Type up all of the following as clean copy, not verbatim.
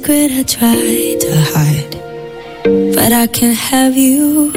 secret I try to hide, but I can't have you.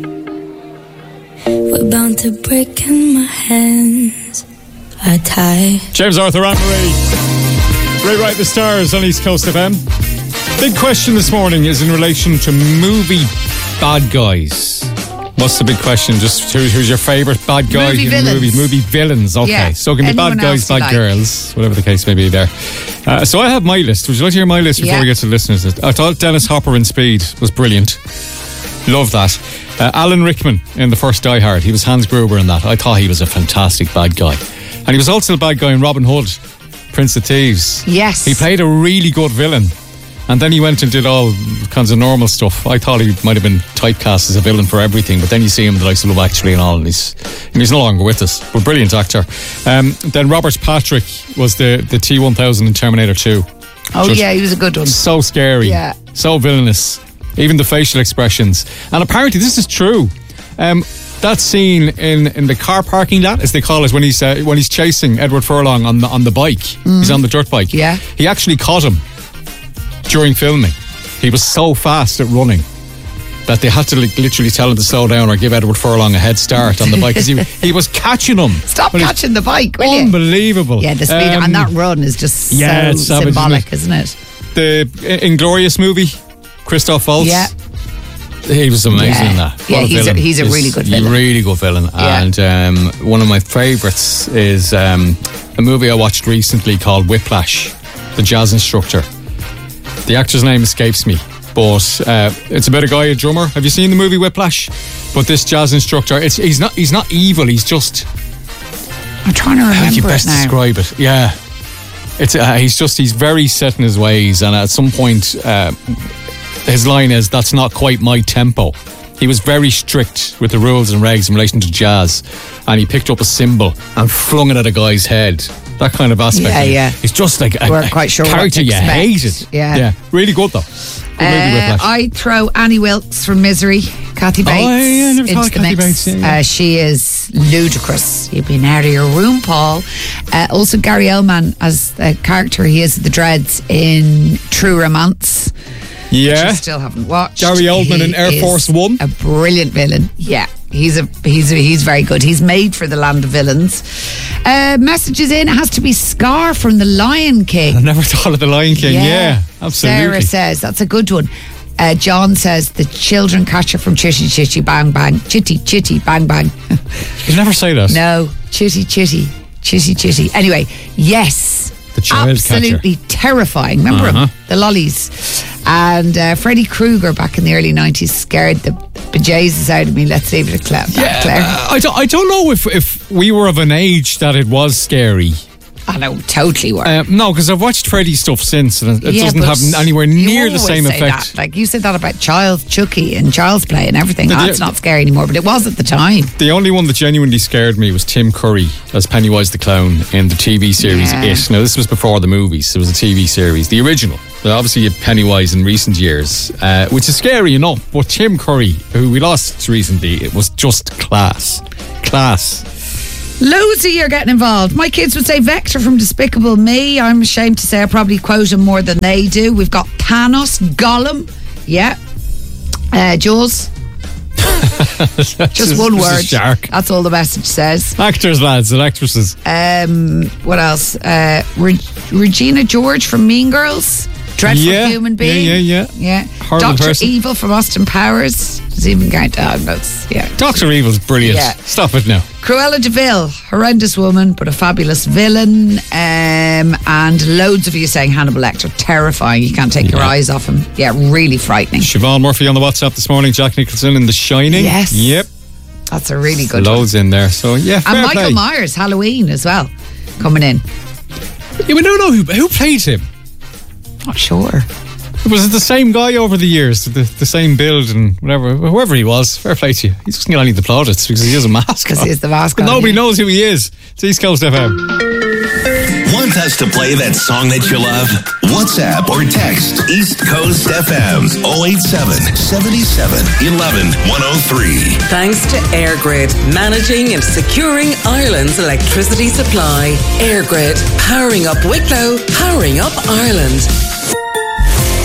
We're bound to break and my hands are tied. James Arthur, Anne-Marie. Rewrite the Stars on East Coast FM. Big question this morning is in relation to movie bad guys. What's the big question? Just who's your favourite bad guy movie in villains. Movie villains, okay. Yeah. So it can be Anyone bad guys, bad girls, whatever the case may be there. So I have my list. Would you like to hear my list before we get to the listeners' list? I thought Dennis Hopper in Speed was brilliant. Love that. Alan Rickman in the first Die Hard. He was Hans Gruber in that. I thought he was a fantastic bad guy. And he was also the bad guy in Robin Hood, Prince of Thieves. Yes. He played a really good villain. And then he went and did all kinds of normal stuff. I thought he might have been typecast as a villain for everything, but then you see him in the likes of Love Actually and all, and he's no longer with us. But brilliant actor. Then Robert Patrick was the T-1000 in Terminator 2. Oh yeah, he was a good one. So scary. Yeah. So villainous. Even the facial expressions. And apparently this is true. That scene in the car parking lot, as they call it, when he's chasing Edward Furlong on the bike. He's on the dirt bike. Yeah. He actually caught him during filming. He was so fast at running that they had to literally tell him to slow down or give Edward Furlong a head start on the bike, because he was catching him. Stop catching the bike, will you? Unbelievable. Yeah, the speed on that run is just so it's savage, symbolic, isn't it? The Inglourious movie, Christoph Waltz. Yeah. He was amazing in that. Yeah, he's a really good villain. Really good villain. Yeah. And one of my favourites is a movie I watched recently called Whiplash, The Jazz Instructor. The actor's name escapes me, but it's about a guy, a drummer. Have you seen the movie Whiplash? But this jazz instructor, he's not evil. He's just. I'm trying to remember how do you best it now. describe it? Yeah, it's he's very set in his ways, and at some point, his line is, "That's not quite my tempo." He was very strict with the rules and regs in relation to jazz, and he picked up a cymbal and flung it at a guy's head. That kind of aspect. Yeah. He's just like We're quite sure character what to you expect. hated. Yeah. Really good though. I throw Annie Wilkes from Misery, Kathy Bates, I never thought into the Kathy mix. Bates, yeah. She is ludicrous. You've been out of your room, Paul. Also, Gary Oldman as the character he is, the Dreads in True Romance. Which I still haven't watched. Gary Oldman in Air Force One. A brilliant villain. Yeah. He's very good. He's made for the land of villains. Messages in, it has to be Scar from The Lion King. I never thought of The Lion King. Yeah, absolutely. Sarah says that's a good one. John says the children catcher from Chitty Chitty Bang Bang. Chitty Chitty Bang Bang. You never say that. No, Chitty Chitty Chitty Chitty. Anyway, yes. The child absolutely catcher. Terrifying. Remember him? The lollies. And Freddy Krueger back in the early 90s scared the bejesus out of me. Let's leave it at Claire. I don't know if we were of an age that it was scary. I know, totally were. No, because I've watched Freddy stuff since, and it doesn't have anywhere near the same effect. That. Like you said that about Chucky and Child's Play and everything. That's not scary anymore, but it was at the time. The only one that genuinely scared me was Tim Curry as Pennywise the Clown in the TV series It. Now, this was before the movies. It was a TV series, the original. Obviously, you had Pennywise in recent years, which is scary enough. But Tim Curry, who we lost recently, it was just class. Loads of you are getting involved. My kids would say Vector from Despicable Me. I'm ashamed to say I probably quote him more than they do. We've got Thanos, Gollum. Yeah. Jaws. Just one word. Shark. That's all the message says. Actors, lads, and actresses. What else? Regina George from Mean Girls. Dreadful human being. Yeah. Horrible Dr. person. Evil from Austin Powers. Does even count dog notes. Yeah. Dr. Evil's brilliant. Yeah. Stop it now. Cruella de Vil, horrendous woman, but a fabulous villain. And loads of you saying Hannibal Lecter, terrifying. You can't take your eyes off him. Yeah, really frightening. Siobhan Murphy on the WhatsApp this morning. Jack Nicholson in The Shining. Yes. Yep. That's a really good Loads in there. So, yeah, fair And Michael play. Myers, Halloween as well, coming in. Yeah, we don't know who played him. Not sure. Was it the same guy over the years? The same build and whatever? Whoever he was, fair play to you. He doesn't get any of the plaudits because he has a mask. Because he has the mask But on. nobody knows who he is. It's East Coast FM. Want us to play that song that you love? WhatsApp or text East Coast FM's 087 77 11 103. Thanks to Airgrid, managing and securing Ireland's electricity supply. Airgrid, powering up Wicklow, powering up Ireland.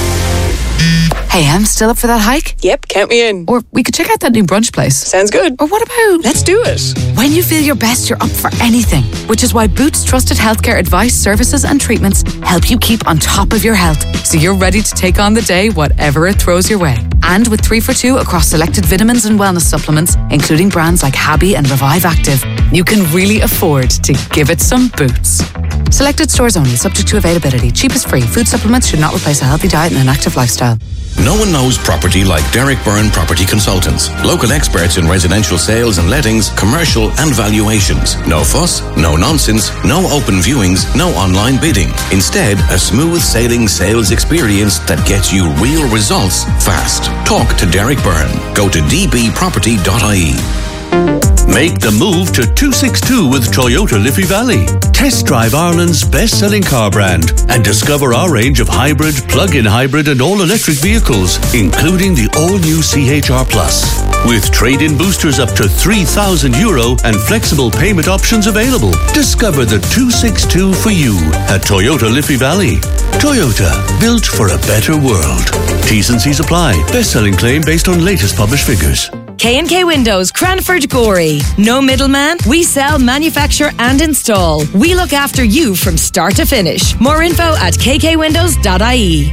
Hey, I'm still up for that hike. Yep, count me in. Or we could check out that new brunch place. Sounds good. Or what about... Let's do it. When you feel your best, you're up for anything. Which is why Boots Trusted Healthcare advice, services and treatments help you keep on top of your health. So you're ready to take on the day, whatever it throws your way. And with 3 for 2 across selected vitamins and wellness supplements, including brands like Habby and Revive Active, you can really afford to give it some Boots. Selected stores only, subject to availability. Cheap is free. Food supplements should not replace a healthy diet and an active lifestyle. No one knows property like Derek Byrne Property Consultants. Local experts in residential sales and lettings, commercial and valuations. No fuss, no nonsense, no open viewings, no online bidding. Instead, a smooth sailing sales experience that gets you real results fast. Talk to Derek Byrne. Go to dbproperty.ie. Make the move to 262 with Toyota Liffey Valley. Test drive Ireland's best-selling car brand and discover our range of hybrid, plug-in hybrid and all-electric vehicles, including the all-new CHR Plus. With trade-in boosters up to €3,000 and flexible payment options available. Discover the 262 for you at Toyota Liffey Valley. Toyota, built for a better world. T's and C's apply. Best-selling claim based on latest published figures. K&K Windows, Cranford Gorey. No middleman. We sell, manufacture and install. We look after you from start to finish. More info at kkwindows.ie.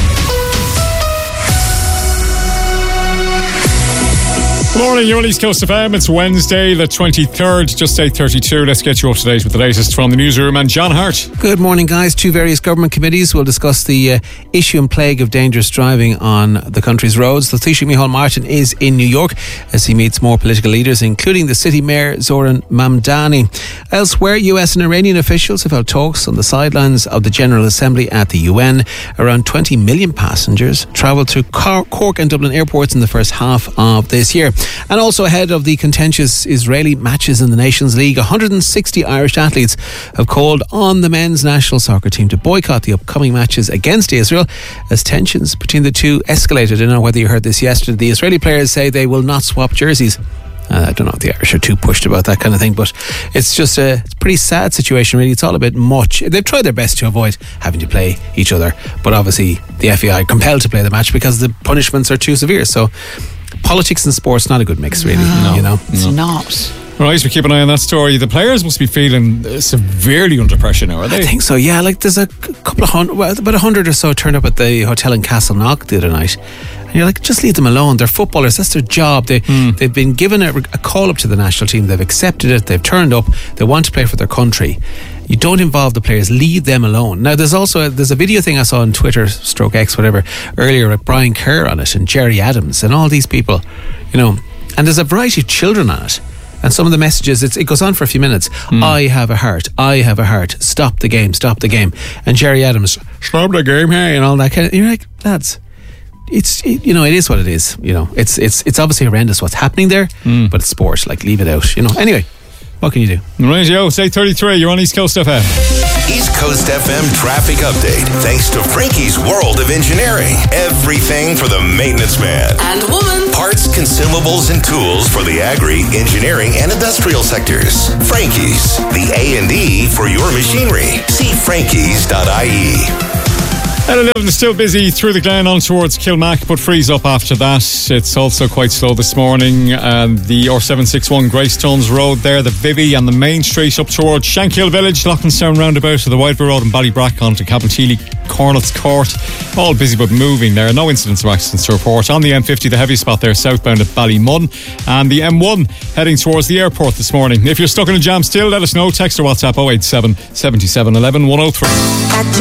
Good morning, you're on East Coast FM. It's Wednesday, the 23rd, just 8:32. Let's get you up to date with the latest from the newsroom. And John Hart. Good morning, guys. 2 various government committees will discuss the issue and plague of dangerous driving on the country's roads. The Taoiseach Micheál Martin is in New York as he meets more political leaders, including the city mayor Zoran Mamdani. Elsewhere, US and Iranian officials have held talks on the sidelines of the General Assembly at the UN. Around 20 million passengers travelled through Cork and Dublin airports in the first half of this year. And also ahead of the contentious Israeli matches in the Nations League, 160 Irish athletes have called on the men's national soccer team to boycott the upcoming matches against Israel as tensions between the two escalated. I don't know whether you heard this yesterday. The Israeli players say they will not swap jerseys. I don't know if the Irish are too pushed about that kind of thing, but it's just it's a pretty sad situation, really. It's all a bit much. They've tried their best to avoid having to play each other, but obviously the FAI are compelled to play the match because the punishments are too severe. So politics and sports, not a good mix, really. It's not. Right, we keep an eye on that story. The players must be feeling severely under pressure now, are they? I think so, yeah. Like there's a couple of hundred, well, about 100 or so turned up at the hotel in Castleknock the other night. And you're like, just leave them alone. They're footballers. That's their job. They've been given a call up to the national team. They've accepted it. They've turned up. They want to play for their country. You don't involve the players. Leave them alone. Now, there's a video thing I saw on Twitter, /X, whatever, earlier with Brian Kerr on it and Jerry Adams and all these people, and there's a variety of children on it. And some of the messages, it goes on for a few minutes. I have a heart. I have a heart. Stop the game. Stop the game. And Jerry Adams, stop the game, hey, and all that kind of. You're like, lads, it is what it is. It's obviously horrendous what's happening there, but it's sport. Like, leave it out. Anyway, what can you do? Right, it's 8:33. You're on East Coast FM. East Coast FM traffic update. Thanks to Frankie's World of Engineering. Everything for the maintenance man and woman. Parts, consumables, and tools for the agri, engineering, and industrial sectors. Frankie's, the A&E for your machinery. See frankies.ie. At 11, still busy through the Glen on towards Kilmac, but frees up after that. It's also quite slow this morning. The R761 Greystones Road there, the Vivi and the Main Street up towards Shankill Village, Loughnstown roundabout to the Whiteborough Road and Ballybrack onto Cabinteely, Cornets Court. All busy but moving there. No incidents or accidents to report. On the M50, the heavy spot there southbound at Ballymun, and the M1 heading towards the airport this morning. If you're stuck in a jam still, let us know. Text or WhatsApp 087 77 11 103.